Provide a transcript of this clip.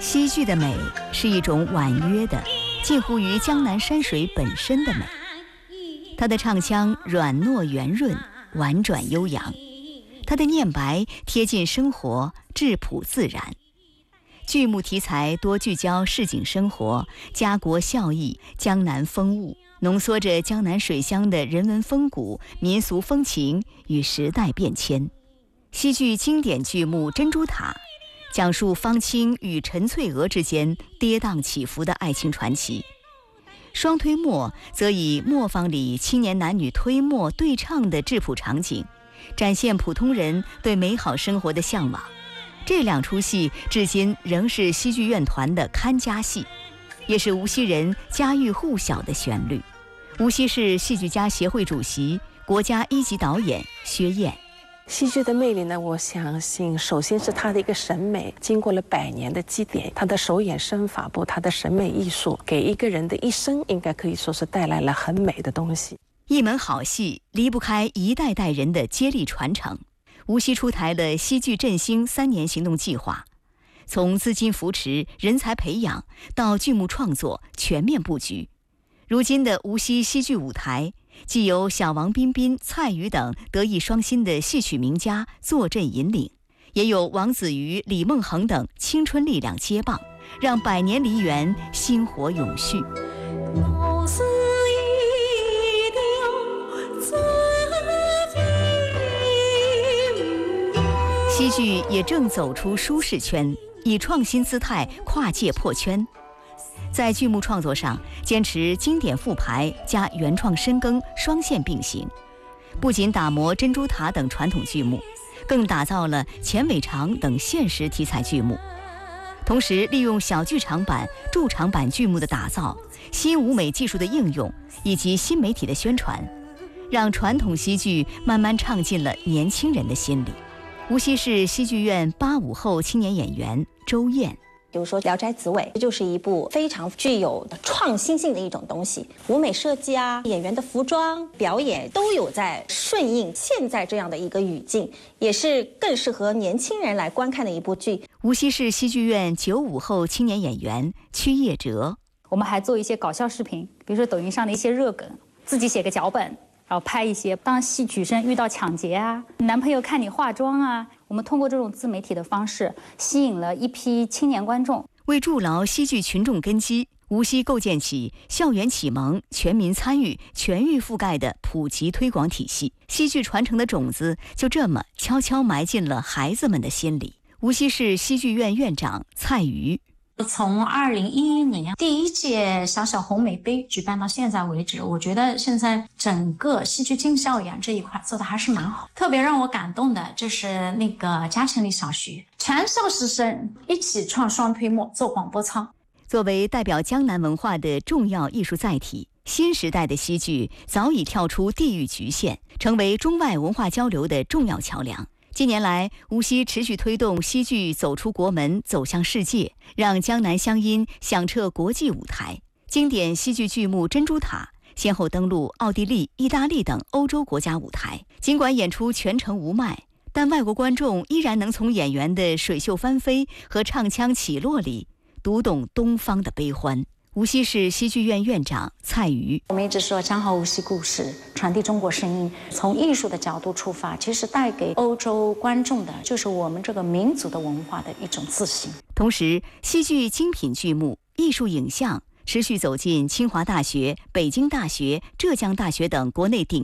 西剧的美是一种婉约的，近乎于江南山水本身的美。它的唱腔软糯圆润，婉转悠扬；它的念白贴近生活，质朴自然。剧目题材多聚焦市井生活、家国孝义、江南风物，浓缩着江南水乡的人文风骨、民俗风情与时代变迁。西剧经典剧目《珍珠塔》讲述方清与陈翠娥之间跌宕起伏的爱情传奇，双推磨则以磨坊里青年男女推磨对唱的质朴场景，展现普通人对美好生活的向往。这两出戏至今仍是戏剧院团的看家戏，也是无锡人家喻户晓的旋律。无锡市戏剧家协会主席、国家1级导演薛燕。 戏剧的魅力呢，我相信首先是它的一个审美，经过了100年的积淀，它的手眼身法步，它的审美艺术，给一个人的一生应该可以说是带来了很美的东西。 一门好戏离不开一代代人的接力传承。无锡出台了戏剧振兴3年行动计划，从资金扶持、人才培养到剧目创作全面布局。如今的无锡戏剧舞台，既有小王彬彬、蔡禺等德艺双馨的戏曲名家坐镇引领，也有王子瑜、李梦恒等青春力量接棒，让百年梨园薪火永续。戏剧也正走出舒适圈，以创新姿态跨界破圈。在剧目创作上，坚持经典复排加原创深耕双线并行，不仅打磨《珍珠塔》等传统剧目，更打造了钱伟长等现实题材剧目。同时，利用小剧场版、驻场版剧目的打造、新舞美技术的应用以及新媒体的宣传，让传统戏剧慢慢唱进了年轻人的心里。无锡市戏剧院85后青年演员周燕。 比如说《聊斋紫薇》，这就是一部非常具有创新性的一种东西，舞美设计啊，演员的服装表演都有在顺应现在这样的一个语境，也是更适合年轻人来观看的一部剧。 无锡市戏剧院95后青年演员曲叶哲。 我们还做一些搞笑视频，比如说抖音上的一些热梗，自己写个脚本，然后拍一些当戏曲生遇到抢劫啊，男朋友看你化妆啊，我们通过这种自媒体的方式吸引了一批青年观众。 为筑牢戏剧群众根基，无锡构建起校园启蒙、全民参与、全域覆盖的普及推广体系，戏剧传承的种子就这么悄悄埋进了孩子们的心里。无锡市戏剧院院长蔡禺。 从2011年第1届小小红美杯举办到现在为止，我觉得现在整个戏剧进校园这一块做的还是蛮好。特别让我感动的就是那个嘉诚里小学全校师生一起创双推磨做广播操。 作为代表江南文化的重要艺术载体，新时代的戏剧早已跳出地域局限，成为中外文化交流的重要桥梁。近年来，无锡持续推动戏剧走出国门，走向世界，让江南乡音响彻国际舞台。经典戏剧剧目《珍珠塔》先后登陆奥地利、意大利等欧洲国家舞台。尽管演出全程无麦，但外国观众依然能从演员的水袖翻飞和唱腔起落里读懂东方的悲欢。无锡市戏剧院院长蔡禺。 我们一直说讲好无锡故事，传递中国声音，从艺术的角度出发，其实带给欧洲观众的就是我们这个民族的文化的一种自信。 同时，戏剧精品剧目、艺术影像持续走进清华大学、北京大学、浙江大学等国内顶